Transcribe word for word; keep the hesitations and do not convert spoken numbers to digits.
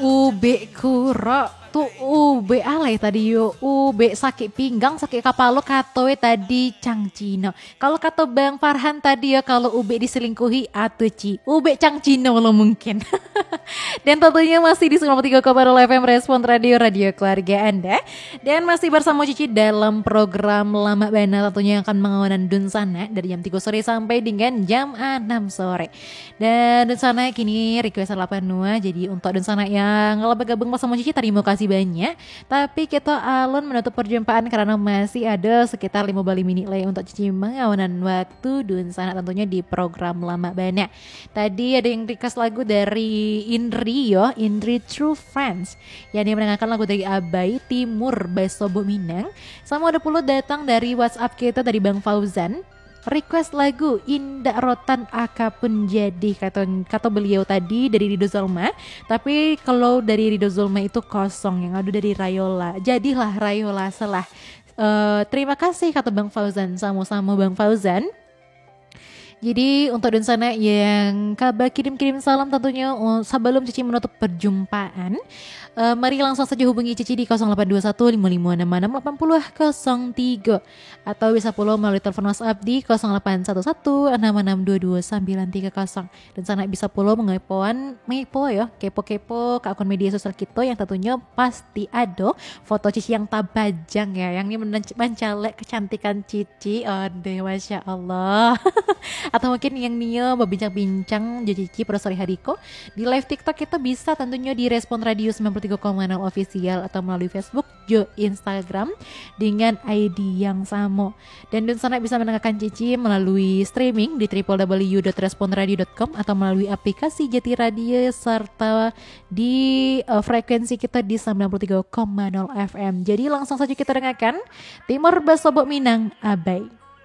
Ube kura tuh ube alay tadi yo ube sakit pinggang sakit kapalo katoe tadi Cang Cino. Kalau kata Bang Farhan tadi ya kalau ube diselingkuhi atuh ci ube Cang Cino lo mungkin. Dan tentunya masih di sembilan puluh tiga koma nol F M Respon Radio Radio Keluarga Anda. Dan masih bersama Cici dalam program Lama Bana tentunya yang akan mengawanan Dun Sana dari jam tiga sore sampai dengan jam enam sore. Dan Dun Sana kini request delapan nua. Jadi untuk Dun Sana yang kalau bergabung bersama Cici terima kasih banyak. Tapi kita alun menutup perjumpaan karena masih ada sekitar lima belas menit lagi untuk Cici mengawanan waktu Dun Sana tentunya di program Lama Bana. Tadi ada yang request lagu dari Indri yo, Indri True Friends yang dia mendengarkan lagu dari Abai Timur Basobo Minang. Sama ada pula datang dari WhatsApp kita dari Bang Fauzan request lagu Indah Rotan Akapun Jadi kata kata beliau tadi dari Rido Zulma. Tapi kalau dari Rido Zulma itu kosong yang ada dari Rayola. Jadilah Rayola salah. Uh, terima kasih kata Bang Fauzan, sama-sama Bang Fauzan. Jadi untuk Dun Sana yang kabar kirim-kirim salam tentunya oh, sebelum Cici menutup perjumpaan, uh, mari langsung saja hubungi Cici di nol delapan dua satu lima lima enam enam delapan nol nol tiga atau bisa pula melalui telepon WhatsApp di nol delapan satu satu enam enam dua dua sembilan tiga nol. Dan Sana bisa pula mengepoan mengepo ya, kepo-kepo ke akun media sosial kita yang tentunya pasti ada foto Cici yang tabajang ya, yang ini mencalek kecantikan Cici. Aduh, Masya Allah. Atau mungkin yang Nia berbincang-bincang Cici pada sore hari kok di live TikTok kita bisa tentunya di Respon Radio sembilan puluh tiga koma nol official atau melalui Facebook Jo Instagram dengan I D yang sama. Dan Dun Sana bisa mendengarkan Cici melalui streaming di w w w dot respon radio dot com atau melalui aplikasi Jati Radio serta di uh, frekuensi kita di sembilan puluh tiga koma nol F M. Jadi langsung saja kita dengarkan Timur Basobo Minang Abai.